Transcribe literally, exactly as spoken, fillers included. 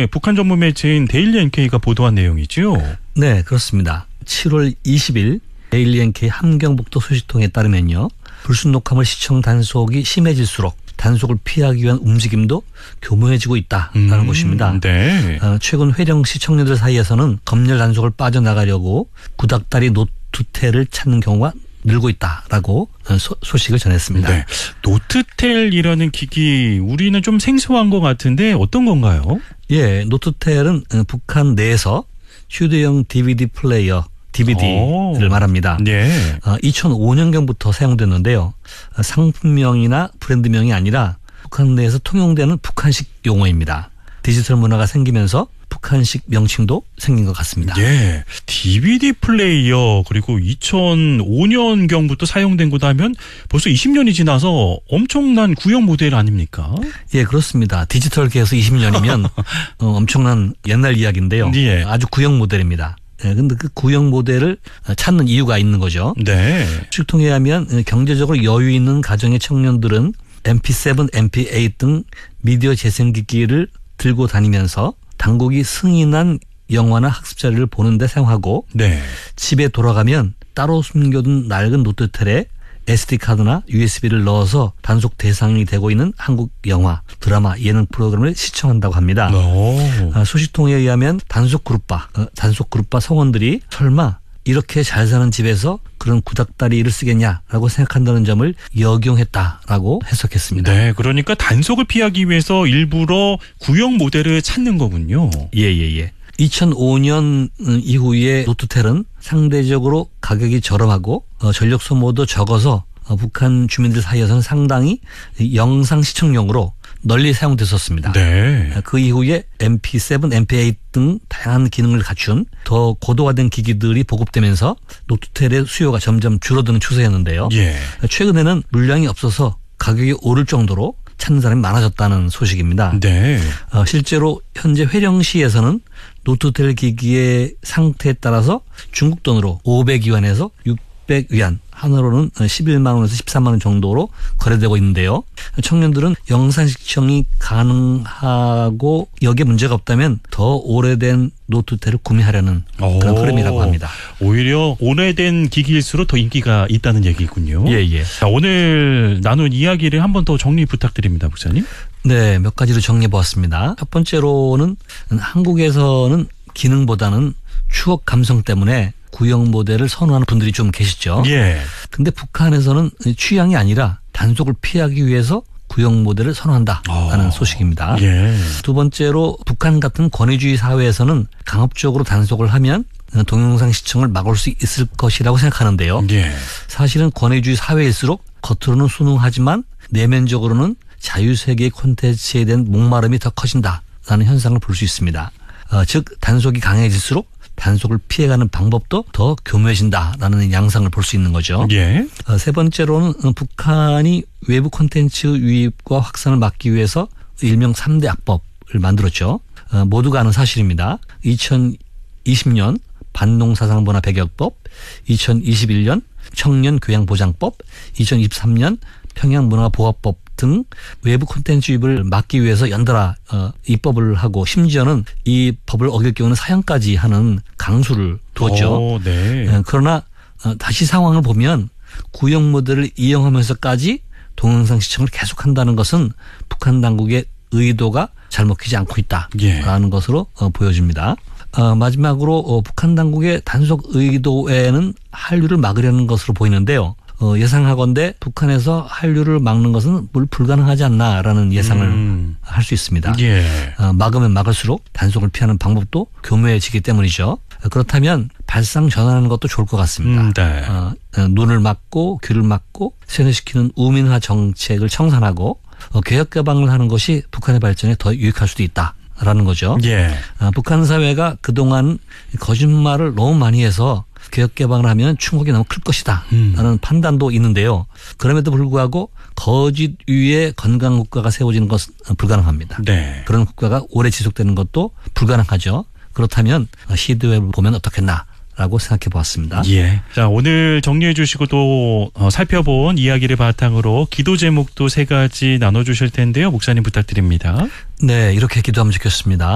북한 전문 매체인 데일리 엔케이가 보도한 내용이죠? 네, 그렇습니다. 칠월 이십일 데일리 엔케이 함경북도 소식통에 따르면요. 불순녹화물 시청 단속이 심해질수록 단속을 피하기 위한 움직임도 교묘해지고 있다라는 음, 것입니다. 네. 어, 최근 회령시 청년들 사이에서는 검열 단속을 빠져나가려고 구닥다리 노트텔을 찾는 경우가 늘고 있다라고 소, 소식을 전했습니다. 네. 노트텔이라는 기기 우리는 좀 생소한 것 같은데 어떤 건가요? 예, 노트텔은 북한 내에서 휴대용 디비디 플레이어 디비디를 오. 말합니다. 네. 어, 이천오 년경부터 사용됐는데요. 상품명이나 브랜드명이 아니라 북한 내에서 통용되는 북한식 용어입니다. 디지털 문화가 생기면서 북한식 명칭도 생긴 것 같습니다. 예, 디비디 플레이어 그리고 이천오 년경부터 사용된 거다 하면 벌써 이십 년이 지나서 엄청난 구형 모델 아닙니까? 예, 그렇습니다. 디지털계에서 이십 년이면 어, 엄청난 옛날 이야기인데요. 예. 아주 구형 모델입니다. 네, 근데 그 구형 모델을 찾는 이유가 있는 거죠. 네. 수식통에 의하면 경제적으로 여유 있는 가정의 청년들은 엠피세븐, 엠피에잇 등 미디어 재생기기를 들고 다니면서 당국이 승인한 영화나 학습 자료를 보는 데 사용하고 네. 집에 돌아가면 따로 숨겨둔 낡은 노트텔에 에스디카드나 유에스비를 넣어서 단속 대상이 되고 있는 한국 영화, 드라마, 예능 프로그램을 시청한다고 합니다. 오. 소식통에 의하면 단속 그룹바, 단속 그룹바 성원들이 설마 이렇게 잘 사는 집에서 그런 구닥다리를 쓰겠냐라고 생각한다는 점을 역용했다라고 해석했습니다. 네, 그러니까 단속을 피하기 위해서 일부러 구형 모델을 찾는 거군요. 예예예. 예, 예. 이천오 년 이후에 노트텔은 상대적으로 가격이 저렴하고 전력 소모도 적어서 북한 주민들 사이에서는 상당히 영상 시청용으로 널리 사용됐었습니다. 네. 그 이후에 엠피세븐, 엠피에잇 등 다양한 기능을 갖춘 더 고도화된 기기들이 보급되면서 노트텔의 수요가 점점 줄어드는 추세였는데요. 예. 최근에는 물량이 없어서 가격이 오를 정도로 찾는 사람이 많아졌다는 소식입니다. 네. 어, 실제로 현재 회령시에서는 노트텔 기기의 상태에 따라서 중국 돈으로 오백 위안에서 육백 위안, 한화로는 십일만 원에서 십삼만 원 정도로 거래되고 있는데요. 청년들은 영상 시청이 가능하고 여기에 문제가 없다면 더 오래된 노트텔을 구매하려는 그런 오, 흐름이라고 합니다. 오히려 오래된 기기일수록 더 인기가 있다는 얘기군요. 예, 예. 자, 오늘 나눈 이야기를 한 번 더 정리 부탁드립니다, 목사님. 네, 몇 가지로 정리해 보았습니다. 첫 번째로는 한국에서는 기능보다는 추억 감성 때문에 구형 모델을 선호하는 분들이 좀 계시죠. 예. 근데 북한에서는 취향이 아니라 단속을 피하기 위해서 구형 모델을 선호한다라는 어. 소식입니다. 예. 두 번째로 북한 같은 권위주의 사회에서는 강압적으로 단속을 하면 동영상 시청을 막을 수 있을 것이라고 생각하는데요. 예. 사실은 권위주의 사회일수록 겉으로는 순응하지만 내면적으로는 자유세계의 콘텐츠에 대한 목마름이 더 커진다라는 현상을 볼 수 있습니다. 어, 즉 단속이 강해질수록 단속을 피해가는 방법도 더 교묘해진다라는 양상을 볼 수 있는 거죠. 예. 어, 세 번째로는 북한이 외부 콘텐츠 유입과 확산을 막기 위해서 일명 삼 대 악법을 만들었죠. 어, 모두가 아는 사실입니다. 이천이십 년 반농사상문화 배격법, 이천이십일 년 청년교양보장법, 이천이십삼 년 평양문화보호법 등 외부 콘텐츠 유입을 막기 위해서 연달아 어, 입법을 하고 심지어는 이 법을 어길 경우는 사형까지 하는 강수를 두었죠. 오, 네. 예, 그러나 어, 다시 상황을 보면 구형 모델을 이용하면서까지 동영상 시청을 계속한다는 것은 북한 당국의 의도가 잘 먹히지 않고 있다라는 예. 것으로 어, 보여집니다. 어, 마지막으로 어, 북한 당국의 단속 의도에는 한류를 막으려는 것으로 보이는데요. 어, 예상하건대 북한에서 한류를 막는 것은 물 불가능하지 않나라는 예상을 음. 할 수 있습니다. 예. 어, 막으면 막을수록 단속을 피하는 방법도 교묘해지기 때문이죠. 그렇다면 발상 전환하는 것도 좋을 것 같습니다. 음, 네. 어, 눈을 막고 귀를 막고 세뇌시키는 우민화 정책을 청산하고 어, 개혁 개방을 하는 것이 북한의 발전에 더 유익할 수도 있다라는 거죠. 예. 어, 북한 사회가 그동안 거짓말을 너무 많이 해서 개혁 개방을 하면 충격이 너무 클 것이다 라는 음. 판단도 있는데요. 그럼에도 불구하고 거짓 위에 건강 국가가 세워지는 것은 불가능합니다. 네. 그런 국가가 오래 지속되는 것도 불가능하죠. 그렇다면 시도해 보면 어떻겠나라고 생각해 보았습니다. 예. 자, 오늘 정리해 주시고 또 살펴본 이야기를 바탕으로 기도 제목도 세 가지 나눠주실 텐데요. 목사님 부탁드립니다. 네, 이렇게 기도하면 좋겠습니다.